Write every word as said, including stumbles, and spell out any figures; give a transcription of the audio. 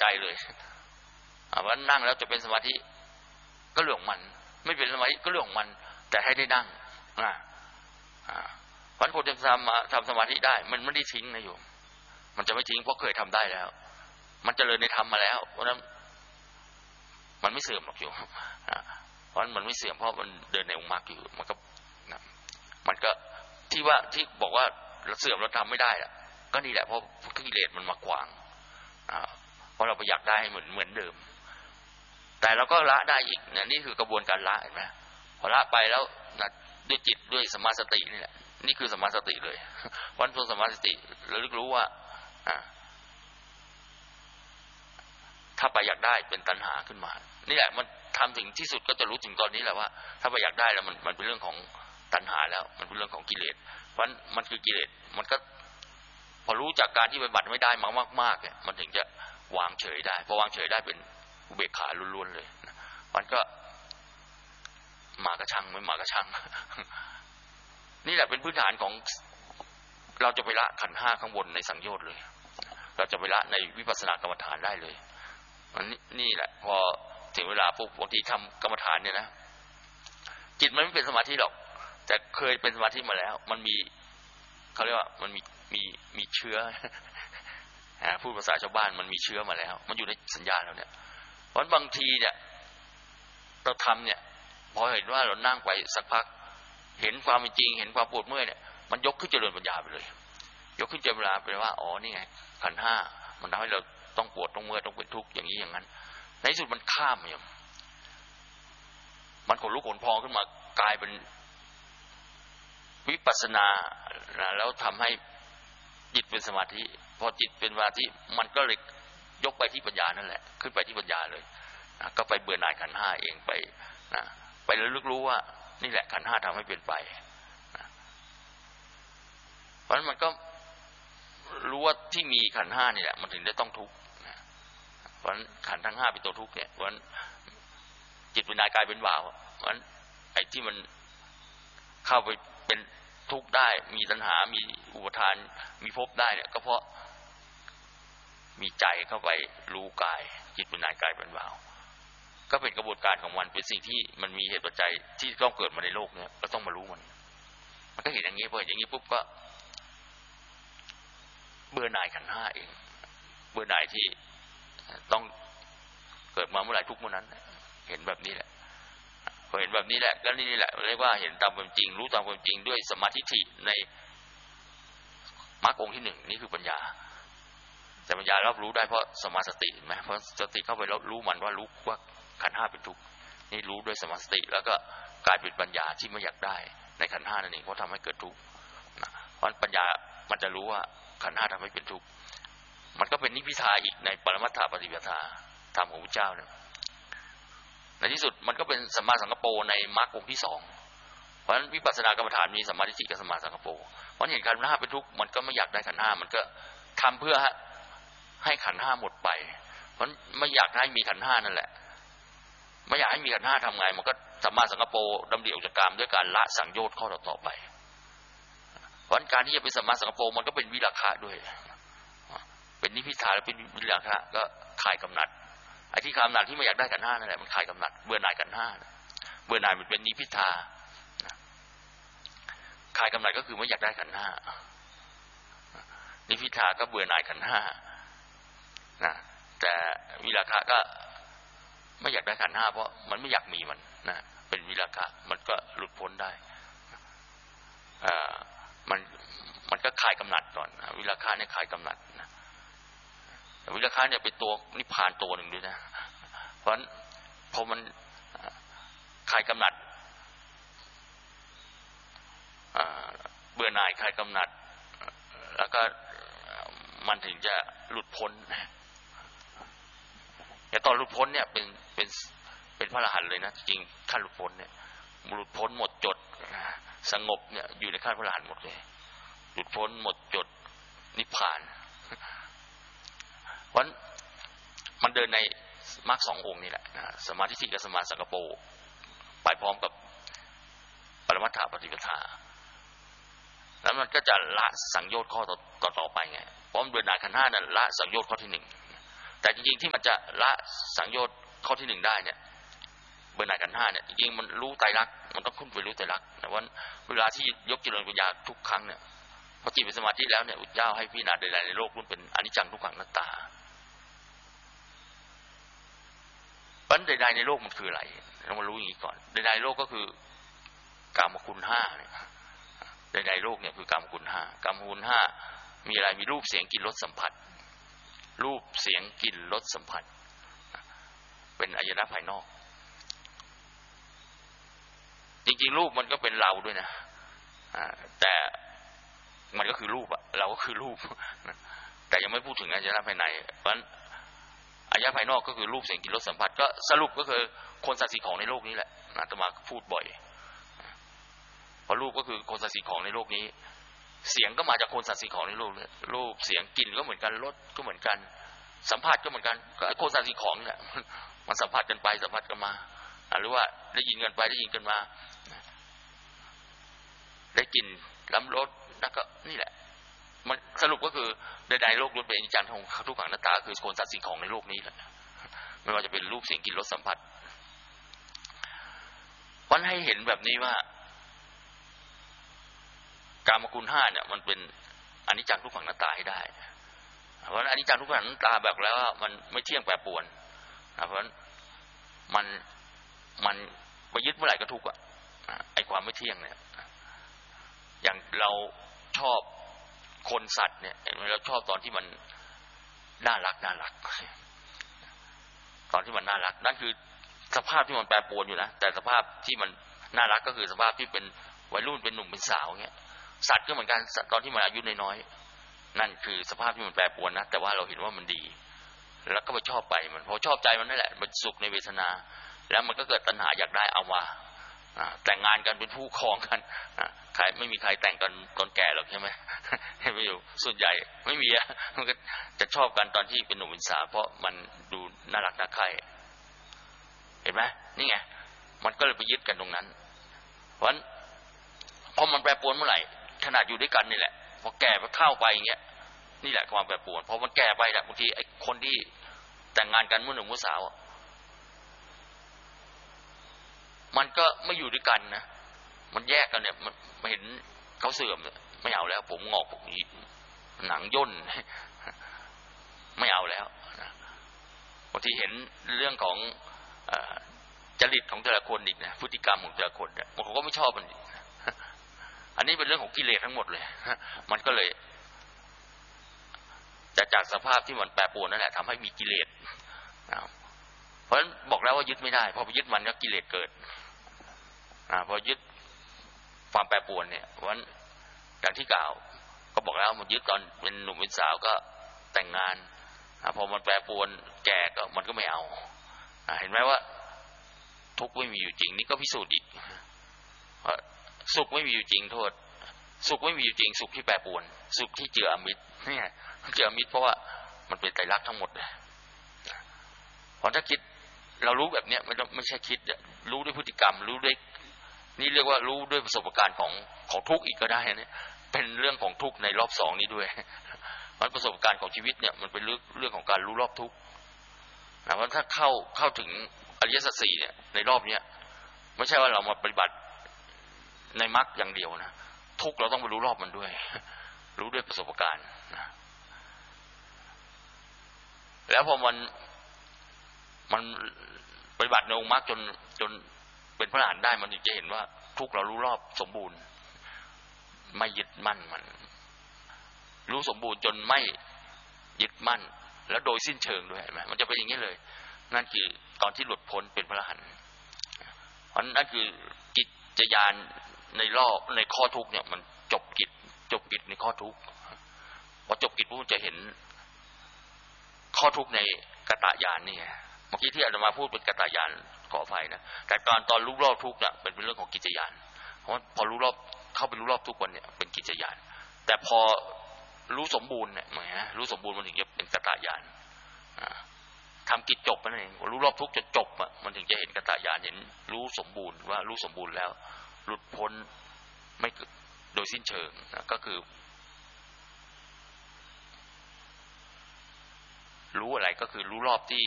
ใจเลยว่านั่งแล้วจะเป็นสมาธิก็เรื่องของมันไม่เป็นสมาธิก็เรื่องของมันแต่ให้ได้นั่งอ่าอ่าเพราะคนจะทำทำสมาธิได้มันไม่ได้ทิ้งนะโยมมันจะไม่ทิ้งเพราะเคยทำได้แล้วมันเจริญในธรรมมาแล้วเพราะนั้นมันไม่เสื่อมหรอกโยมเพราะมันไม่เสื่อมเพราะมันเดินในองค์มรรคอยู่มันก็มันก็ที่ว่าที่บอกว่าเสื่อมเราทำไม่ได้อะก็นี่แหละเพราะกิเลสมันมาขวางเพราะเราไปอยากได้เหมือนเหมือนเดิมแต่เราก็ละได้อีกเนี่ยนี่คือกระบวนการละเห็นไหมพอละไปแล้วนะด้วยจิตด้วยสมาสตินี่แหละนี่คือสมาสติเลยวันตัวสมาสติระลึกรู้ว่าถ้าไปอยากได้เป็นตัณหาขึ้นมานี่แหละมันทำถึงที่สุดก็จะรู้ถึงตอนนี้แหละว่าถ้าไปอยากได้แล้วมันมันเป็นเรื่องของตัณหาแล้วมันเป็นเรื่องของกิเลสเพราะมันคือกิเลสมันก็พอรู้จากการที่ปฏิบัติไม่ได้มามากๆเนี่ยมันถึงจะวางเฉยได้พอวางเฉยได้เป็นอุเบกขาล้วนๆเลยมันก็หมากระชังไม่หมากระชังนี่แหละเป็นพื้นฐานของเราจะไปละขันธ์ห้าข้างบนในสังโยชน์เลยเราจะไปละในวิปัสสนากรรมฐานได้เลยมันนี่แหละพอถึงเวลาปุ๊บบางทีทำกรรมฐานเนี่ยนะจิตมันไม่เป็นสมาธิหรอกแต่เคยเป็นสมาธิมาแล้วมันมีเขาเรียกว่ามันมีมีมีเชื้อพูดภาษาชาวบ้านมันมีเชื้อมาแล้วมันอยู่ในสัญญาแล้วเนี่ยเพราะบางทีเนี่ยเราทำเนี่ยพอเห็นว่าเรานั่งไปสักพักเห็นความเป็นจริงเห็นความปวดเมื่อยเนี่ยมันยกขึ้นเจริญปัญญาไปเลยยกขึ้นเจริญปัญญาไปว่าอ๋อนี่ไงขันธ์ห้ามันทำให้เราต้องปวดต้องเมื่อยต้องเป็นทุกข์อย่างนี้อย่างนั้นในที่สุดมันข้ามอย่างมันขนลุกขนพองขึ้นมากลายเป็นวิปัสสนาแล้วทำให้จิตเป็นสมาธิพอจิตเป็นสมาธิมันก็เลยยกไปที่ปัญญานั่นแหละขึ้นไปที่ปัญญาเลยนะก็ไปเบื่อหน่ายขันธ์ห้าเองไปนะไประลึกรู้ว่านี่แหละขันธ์ห้าทำให้เป็นไปนะเพราะฉะนั้นมันก็รู้ว่าที่มีขันธ์ห้านี่แหละมันถึงได้ต้องทุกข์นะเพราะฉะนั้นขันธ์ทั้งห้าเป็นตัวทุกข์เนี่ยเพราะฉะนั้นจิตเป็นนายกายเป็นบ่าวเพราะฉะนั้นไอ้ที่มันเข้าไปเป็นทุกข์ได้มีตัณหามีอุปทานมีภพได้เนี่ยก็เพราะมีใจเข้าไปรู้กายจิตเป็นนายกายเป็นบ่าวก็เป็นกระบวนการของมันเป็นสิ่งที่มันมีเหตุปัจจัยที่ต้องเกิดมาในโลกเนี่ยก็ต้องมารู้มันมันก็เห็นอย่างนี้พอเห็นอย่างนี้ปุ๊บก็เบื่อหน่ายขันธ์ห้าเองเบื่อหน่ายที่ต้องเกิดมาเมื่อไหร่ทุกเมื่อนั้นเห็นแบบนี้แหละพอเห็นแบบนี้แหละก็นี่แหละเรียกว่าเห็นตามความจริงรู้ตามความจริงด้วยสมาธิฐิในมรรคองค์ที่หนึ่งนี่คือปัญญาแต่ปัญญารับรู้ได้เพราะสมาสติไหมเพราะสติเข้าไปรับรู้มันว่ารู้ว่าขันธ์ห้าเป็นทุกข์นี่รู้ด้วยสมาสติแล้วก็กลายเป็นปัญญาที่ไม่อยากได้ในขันธ์ห้านั่นเองเพราะทำให้เกิดทุกข์เพราะปัญญามันจะรู้ว่าขันธ์ห้าทำให้เป็นทุกข์มันก็เป็นนิพพิทาอีกในปรมัตถปฏิปทาธรรมของพระเจ้าเนี่ยในที่สุดมันก็เป็นสัมมาสังกัปโปในมรรคองค์ที่สองเพราะฉะนั้นวิปัสสนากรรมฐานมีสัมมาทิฏฐิกับสัมมาสังกัปโปเพราะเห็นขันธ์ห้าเป็นทุกข์มันก็ไม่อยากได้ขันธ์ห้ามันก็ทำเพื่อให้ขันธ์ห้าหมดไปเพราะไม่อยากให้มีขันธ์ห้านั่นแหละไม่อยากให้มีขันธ์ห้าทำไงมันก็สัมมาสังกัปโปดำริออกจากกามด้วยการละสังโยชน์ข้อต่อไปเพราะการที่จะเป็นสัมมาสังกัปโปมันก็เป็นวิราคะด้วยเป็นนิพพิทาและเป็นวิราคะก็คลายกำหนัดไอ้ที่กำหนัดที่ไม่อยากได้ขันธ์ห้านั่นแหละมันคลายกำหนัดเบื่อหน่ายขันธ์ห้าเบื่อหน่ายมันเป็นนิพพิทาคลายกำหนัดก็คือไม่อยากได้ขันธ์ห้านิพพิทาก็เบื่อหน่ายขันธ์ห้านะแต่วิราคะก็ไม่อยากได้ขันธ์ห้าเพราะมันไม่อยากมีมันนะเป็นวิราคะมันก็หลุดพ้นได้อ่ามันมันก็คลายกำหนัดก่อนวิราคะเนี่ยคลายกำหนัดนะวิราคะเนี่ยเป็นตัวนิพพานตัวหนึ่งด้วยนะเพราะฉะนั้นพอมันคลายกำหนัดเบื่อหน่ายคลายกำหนัดแล้วก็มันถึงจะหลุดพ้นแต่ตอนหลุดพ้นเนี่ยเป็นเป็นเป็นพระอรหันต์เลยนะจริงขั้นหลุดพ้นเนี่ยหลุดพ้นหมดจดสงบเนี่ยอยู่ในขั้นพระอรหันต์หมดเลยหลุดพ้นหมดจดนิพพานเพราะมันเดินในมรรคสององค์นี่แหละสมาธิกับสมาสังกัปโปไปพร้อมกับปรมัตถปฏิปทาแล้วมันก็จะละสังโยชน์ข้อต่อต่อไปไงเพราะมันเบื่อหน่ายขันธ์ห้านั่นละสังโยชน์ข้อที่หนึ่งแต่จริงๆที่มันจะละสังโยชน์ข้อที่หนึ่งได้เนี่ยเบอร์หน่ายขันธ์ห้าเนี่ยจริงๆมันรู้ไตรลักษณ์มันต้องขึ้นไปรู้ไตรลักษณ์แต่ว่าเวลาที่ยกเจริญปัญญาทุกครั้งเนี่ยพอจิตเป็นสมาธิแล้วเนี่ยอุจเจ้าให้พิจารณาใดๆในโลกล้วนเป็นอนิจจังทุกขังอนัตตาปัญญาใดๆในโลกมันคืออะไรเรามารู้อย่างนี้ก่อนใดๆในโลกก็คือกามคุณห้าเนี่ยใดๆในโลกเนี่ยคือกามคุณห้ากามคุณห้ามีอะไรมีรูปเสียงกลิ่นรสสัมผัสรูปเสียงกลิ่นรสสัมผัสเป็นอายตนะภายนอกจริงๆรูปมันก็เป็นเราด้วยนะแต่มันก็คือรูปอะเราก็คือรูปแต่ยังไม่พูดถึงอายตนะภายในเพราะฉะนั้นอายตนะภายนอกก็คือรูปเสียงกลิ่นรสสัมผัสก็สรุปก็คือคนสัตว์สิ่งของในโลกนี้แหละอาตมาพูดบ่อยเพราะรูปก็คือคนสัตว์สิ่งของในโลกนี้เสียงก็มาจากคนสัตว์สิ่งของในโลกนี้รูปเสียงกลิ่นก็เหมือนกันรสก็เหมือนกันสัมผัสก็เหมือนกันก็คนสัตว์สิ่งของเนี่ยมันสัมผัสกันไปสัมผัสกันมาหรือว่าได้ยินกันไปได้ยินกันมาได้กลิ่นล้ำรสแล้วก็นี่แหละมันสรุปก็คือใดๆโลกล้วนเป็นอนิจจังทุกขังอนัตตาคือคนสัตว์สิ่งของในโลกนี้แหละไม่ว่าจะเป็นรูปเสียงกลิ่นรสสัมผัสวันให้เห็นแบบนี้ว่ากามคุณห้าเนี่ยมันเป็นอนิจจังทุกขังอนัตตาให้ได้เพราะฉะนั้นอนิจจังทุกขังอนัตตาแบบแล้วมันไม่เที่ยงแปรปรวนเพราะฉะนั้นมันมันไปยึดเมื่อไหร่ก็ทุกข์อ่ะไอ้ความไม่เที่ยงเนี่ยอย่างเราชอบคนสัตว์เนี่ยเราชอบตอนที่มันน่ารักน่ารักตอนที่มันน่ารักนั่นคือสภาพที่มันแปรปรวนอยู่นะแต่สภาพที่มันน่ารักก็คือสภาพที่เป็นวัยรุ่นเป็นหนุ่มเป็นสาวเงี้ยสัตว์ก็เหมือนกันตอนที่มันอายุน้อยๆนั่นคือสภาพที่มันแปรปรวนนะแต่ว่าเราเห็นว่ามันดีแล้วก็ไปชอบไปมันพอชอบใจมันนั่นแหละมันสุขในเวทนาแล้วมันก็เกิดตัณหาอยากได้เอามาแต่งงานกันเป็นผู้ครองกันใครไม่มีใครแต่งกันตอนแก่หรอกใช่ไหมไม่อยู่ส่วนใหญ่ไม่มีอะมันก็จะชอบกันตอนที่เป็นหนุ่มเป็นสาวเพราะมันดูน่ารักน่าใคร่เห็นไหมนี่ไงมันก็เลยไปยึดกันตรงนั้นเพราะฉะนั้นพอมันแปรปรวนเมื่อไหร่ขนาดอยู่ด้วยกันนี่แหละพอแก่ไปเข้าไปอย่างเงี้ยนี่แหละความแปรปรวนพอมันแก่ไปแหละบางทีไอ้คนที่แต่งงานกันเมื่อหนุ่มเมื่อสาวมันก็ไม่อยู่ด้วยกันนะมันแยกกันเนี่ยมันไม่เห็นเขาเสื่อมเนี่ยไม่เอาแล้วผมงอกผมหนังย่นไม่เอาแล้วบางทีเห็นเรื่องของจริตของแต่ละคนอีกนะพฤติกรรมของแต่ละคนเนี่ยบางคนก็ไม่ชอบมันอันนี้เป็นเรื่องของกิเลสทั้งหมดเลยมันก็เลยจะจากสภาพที่มันแปรปรวนนั่นแหละทำให้มีกิเลสเพราะฉะนั้นบอกแล้วว่ายึดไม่ได้พอไปยึดมันก็กิเลสเกิดพอยึดความแปรปรวนเนี่ยเพราะฉะนั้นอย่างที่กล่าวก็บอกแล้วมันยึดตอนเป็นหนุ่มเป็นสาวก็แต่งงานพอมันแปรปรวนแก่ก็มันก็ไม่เอาเห็นไหมว่าทุกข์ไม่มีอยู่จริงนี่ก็พิสูจน์อีกสุขไม่มีอยู่จริงโทษสุขไม่มีอยู่จริงสุขที่แปรปรวนสุขที่เจืออมิตรนี่ไงเจืออมิตรเพราะว่ามันเป็นไตรลักษณ์ทั้งหมดเลยเพราะถ้าคิดเรารู้แบบนี้ไม่ต้องไม่ใช่คิดรู้ด้วยพฤติกรรมรู้ด้วยนี่เรียกว่ารู้ด้วยประสบการณ์ของของทุกข์อีกก็ได้เนี่ยเป็นเรื่องของทุกข์ในรอบสองนี้ด้วยเพราะประสบการณ์ของชีวิตเนี่ยมันเป็นเรื่องเรื่องของการรู้รอบทุกข์นะว่าถ้าเข้าเข้าถึงอริยสัจสี่เนี่ยในรอบเนี้ยไม่ใช่ว่าเรามาปฏิบัติในมรรคอย่างเดียวนะทุกข์เราต้องไปรู้รอบมันด้วยรู้ด้วยประสบการณ์นะแล้วพอมันมันปฏิบัติในองค์มรรคจนจนเป็นพระอรหันต์ได้มันถึงจะเห็นว่าทุกเรารู้รอบสมบูรณ์ไม่ยึดมั่นมันรู้สมบูรณ์จนไม่ยึดมั่นแล้วโดยสิ้นเชิงด้วยเห็นไหมมันจะเป็นอย่างนี้เลยนั่นคือตอนที่หลุดพ้นเป็นพระอรหันต์เพราะนั่นคือกิจญาณในรอบในข้อทุกเนี่ยมันจบกิจจบกิจในข้อทุกพอจบกิจปุ๊บจะเห็นข้อทุกในกตญาณนี่เมื่อกี้ที่อาตมาพูดเป็นกตญาณขออภัยนะแต่ตอนตอนรู้รอบทุกเนี่ยเป็นเรื่องของกิจญาณเพราะพอรู้รอบเข้าไปรู้รอบทุกวันเนี่ยเป็นกิจญาณแต่พอรู้สมบูรณ์เนี่ยหมายนะรู้สมบูรณ์มันถึงจะเป็นกตญาณทำกิจจบนั่นเองรู้รอบทุกจนจบอ่ะมันถึงจะเห็นกตญาณเห็นรู้สมบูรณ์ว่ารู้สมบูรณ์แล้วหลุดพ้นไม่โดยสิ้นเชิงนะก็คือรู้อะไรก็คือรู้รอบที่